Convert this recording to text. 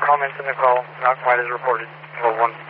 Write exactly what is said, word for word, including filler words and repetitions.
comments in the call, not quite as reported. Over one.